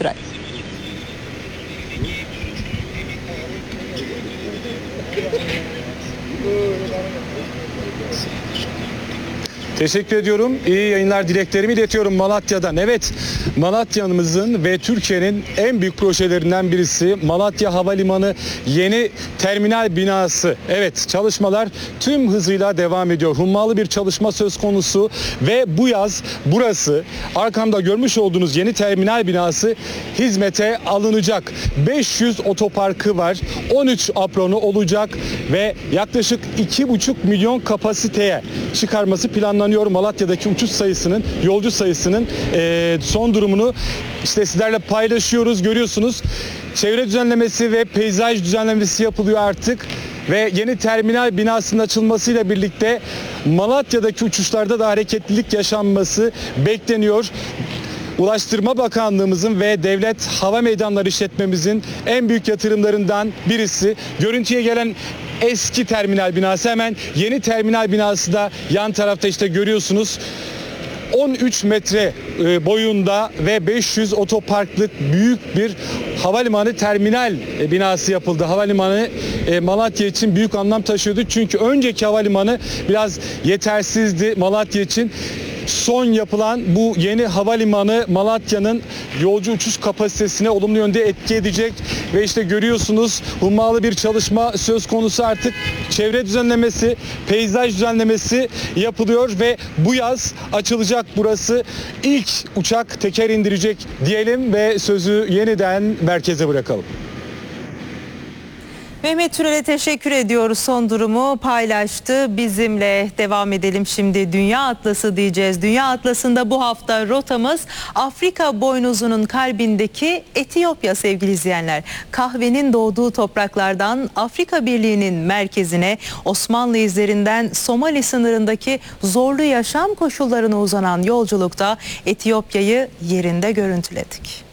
Türel. Teşekkür ediyorum. İyi yayınlar dileklerimi iletiyorum Malatya'dan. Evet, Malatya'mızın ve Türkiye'nin en büyük projelerinden birisi Malatya Havalimanı yeni terminal binası. Evet, çalışmalar tüm hızıyla devam ediyor. Hummalı bir çalışma söz konusu ve bu yaz burası, arkamda görmüş olduğunuz yeni terminal binası hizmete alınacak. 500 otoparkı var, 13 apronu olacak ve yaklaşık 2,5 milyon kapasiteye çıkarması planlanıyor. Malatya'daki uçuş sayısının, yolcu sayısının son durumunu işte sizlerle paylaşıyoruz. Görüyorsunuz, çevre düzenlemesi ve peyzaj düzenlemesi yapılıyor artık ve yeni terminal binasının açılmasıyla birlikte Malatya'daki uçuşlarda da hareketlilik yaşanması bekleniyor. Ulaştırma Bakanlığımızın ve Devlet Hava Meydanları işletmemizin en büyük yatırımlarından birisi. Görüntüye gelen eski terminal binası, hemen yeni terminal binası da yan tarafta işte görüyorsunuz. 13 metre boyunda ve 500 otoparklık büyük bir havalimanı terminal binası yapıldı. Havalimanı Malatya için büyük anlam taşıyordu. Çünkü önceki havalimanı biraz yetersizdi Malatya için. Son yapılan bu yeni havalimanı Malatya'nın yolcu uçuş kapasitesine olumlu yönde etki edecek ve işte görüyorsunuz, hummalı bir çalışma söz konusu, artık çevre düzenlemesi, peyzaj düzenlemesi yapılıyor ve bu yaz açılacak burası. İlk uçak teker indirecek diyelim ve sözü yeniden merkeze bırakalım. Mehmet Türel'e teşekkür ediyoruz. Son durumu paylaştı. Bizimle devam edelim şimdi. Dünya Atlası diyeceğiz. Dünya Atlası'nda bu hafta rotamız Afrika boynuzunun kalbindeki Etiyopya sevgili izleyenler. Kahvenin doğduğu topraklardan Afrika Birliği'nin merkezine, Osmanlı izlerinden Somali sınırındaki zorlu yaşam koşullarına uzanan yolculukta Etiyopya'yı yerinde görüntüledik.